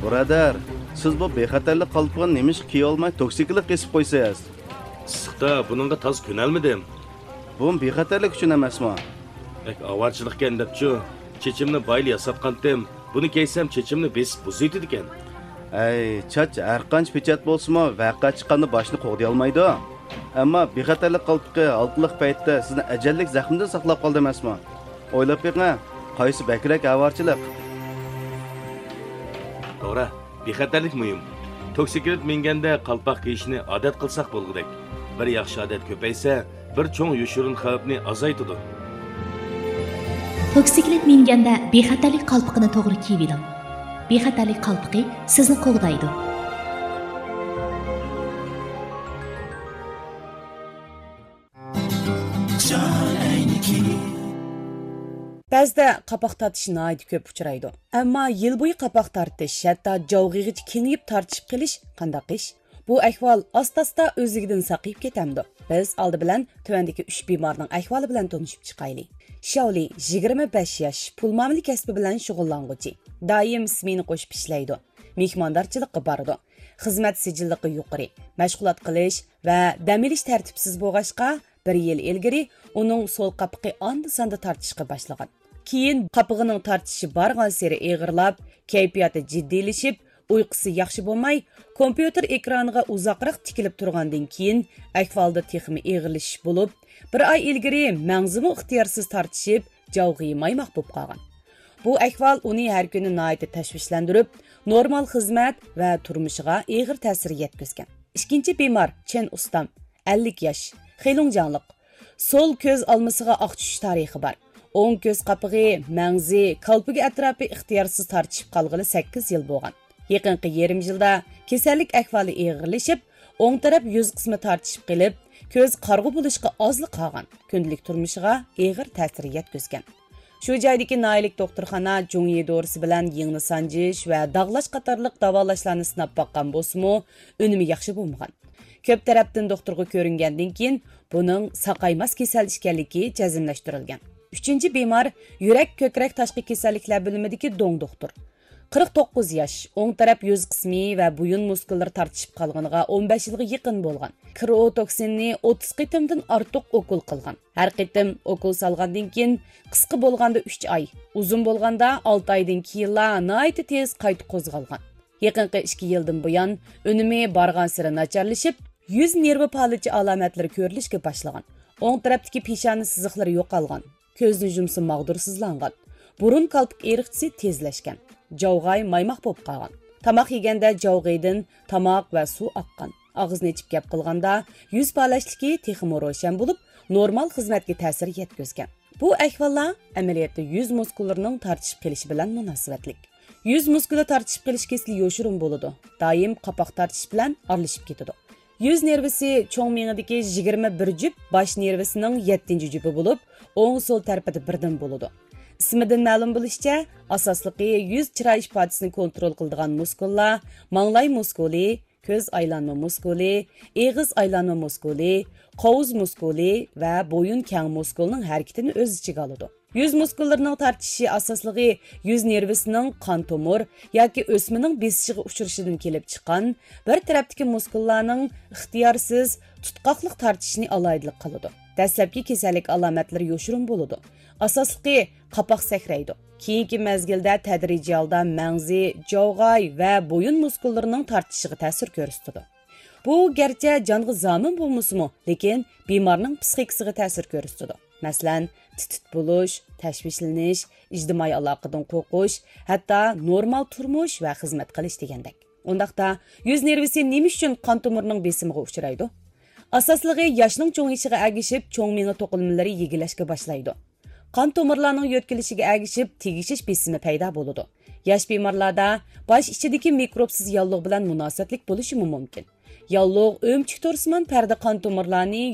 Birodar, siz bu bexatarlik qalpıqını nemish kiy olmay toksiklik kesib qo'ysangiz? Issiqda buningga toz ko'nalmadim. Bu bexatarlik uchun emasmi? Avarchilikkan debchu, chechimni bayli yasatqandim. Buni kiysam chechimni besib buzaydi ekan. Ay, chach har qancha pechat bo'lsa-mu, vaqa chiqqanda boshni qo'g'day olmaydi. Ammo bexatarlik qalpıqi olqiliq paytda sizni ajallik zaxmdan saqlab qoldi emasmi? O'ylab beqing, qaysi bakrak avarchilik? To'g'ri, bexatarlik muhim. Toksiklik minganda qalpoq kiyishni odat qilsak bo'lgudek. Bir yaxshi odat ko'paysa, bir cho'ng yoshirin xavfni azaytadi. Toksiklik minganda bexatarlik qalpıqini to'g'ri kiyib oling. Bexatarlik qalpıqi sizni qo'g'daydi. Ba'zida qapoq tortish nihoyat ko'p uchraydi. Ammo yil bo'yi qapoq tortish, hatto javg'ig'ich kengayib tortishib qilish qandaq ish? Bu ahvol asta-asta o'zigidan saqayib ketamdi. Biz oldi bilan tuvandagi 3 bemorning ahvoli bilan tanishib chiqaylik. Shaoli 25 yosh, pul muomala kasbi bilan shug'ullanuvchi. Doim smeni qo'shib ishlaydi. Mehmondorchilikqa boradi. Xizmat sijilligi yuqori. Mashg'ulot qilish va dam olish tartibsiz bo'lg'achqa 1 yil ilgari uning so'l qapiqi onda-sonda tortishga boshlagan. Keyin qapig'ining tortishi borgan sari eg'irlab, kayfiyati jiddiylashib, uyqusi yaxshi bo'lmay, kompyuter ekraniga uzoqroq tikilib turgandan keyin ahvolda texmi eg'irlashish bo'lib, 1 oy ilgari mangzimi ixtiyorsiz tortishib, javg'i maymoq bo'lib qolgan. Bu ahvol uni har kuni nihoyat tashvishlantirib, normal xizmat va turmushiga og'ir ta'sir yetkazgan. Ikkinchi bemor Chen ustam, 50 yosh, xelungjanliq. Sol ko'z olmasiga oq tushish tarixi bor. O'ng ko'z qapig'i, mangzi, qalpigi atrofi ixtiyorsiz tortishib qolg'ili 8 yil bo'lgan. Yaqinqi yarim yilda kasallik ahvoli og'irlashib, o'ng taraf yuz qismi tortishib qilib, ko'z qarg'u bo'lishga ozli qolgan. Kundalik turmushiga og'ir ta'sir yetkazgan. Shu joydagi noylik doktorxona Jungyi dorisi bilan yengni sanjish va dog'lash qatorliq davolashlarni sinab boqqan bo'lsa-mu, unumi yaxshi bo'lmagan. Ko'p tarafdan doktorga ko'ringandan keyin buning saqaymas kasal ekanligi jazmlashtirilgan. 3-bemor yurak ko'krak tashqi kasalliklar bo'limidagi dong doktor. 49 yosh, o'ng taraf yuz qismi va bo'yin muskullari tortishib qolganiga 15 yilga yaqin bo'lgan. Kriotoksinni 30 qitimdan ortiq okul qilgan. Har qitim okul solgandan keyin qisqa bo'lganda 3 oy, uzun bo'lganda 6 oydan keyinla nihoyat tez qayta qo'zg'algan. Yaqinqi 2 yildan buyon unumi borgan sari nacharlashib, yuz nervi palichi alomatlari ko'rilishga boshlagan. O'ng tarafdagi peshona siziqlari yo'qolgan. Ko'zni yumsi mag'dursizlangan. Burun qalpiq eriqchisi tezlashgan. Javg'ay maymoq bo'lib qolgan. Tamoq yeganda javg'aydan tamoq va suv oqqan. Og'izni ichib gap qilganda yuz palashligi texmo ro'shan bo'lib, normal xizmatga ta'sir yetkazgan. Bu ahvollar amaliyotda yuz muskullarining tortishib qolishi bilan munosabatlik. Yuz muskuli tortishib qolish kesli yoshirin bo'ladi. Doim qapoq tortish bilan aralashib ketadi. Yuz nervisi cho'ng miyadagi 21 jup, bosh nervisining 7-jupi bo'lib, o'ng so'l tarafida birdan bo'ladi. Ismidan ma'lum bo'lishicha, asosligi yuz chiroy ifodasini kontrol qiladigan muskullar, manglay muskuli, ko'z aylanma muskuli, eg'iz aylanma muskuli, qovuz muskuli va bo'yin kang muskulining harakatini o'z ichiga oladi. Yuz muskullarining tortishi asosligi yuz nervisining qon tomir yoki o'smaning besishiga uchrashidan kelib chiqqan bir tarafdagi muskullarning ixtiyorsiz tutqoqliq tortishini alaydilik qiladi. Dastlabki kasallik alomatlari yoshirin bo'ladi. Asosligi qapoq sakraydi. Keyingi mezgilda tadrijiy holda mangzi, javg'ay va bo'yin muskullarining tortishiga ta'sir ko'rsatadi. Bu garchi jonga zomin bo'lmasa-mu, lekin bemorning psixikasiga ta'sir ko'rsatadi. Masalan, titit bo'lish, tashvishlanish, ijtimoiy aloqadan qo'rqish, hatto normal turmush va xizmat qilish degandek. Undaqda yuz nervisi nima uchun qon tomirining besimiga uchraydi? Asosligi yoshning cho'ng'ishiga agishib, cho'ng miya to'qimalari yegilashga boshlaydi. Qon tomirlarning yo'tkilishiga agishib, tegishish besimi paydo bo'ladi. Yosh bemorlarda bosh ichidagi mikrobsiz yalliq bilan munosabatlik bo'lishi mumkin. Yalliq o'mchik to'rsimon parda qon tomirlarni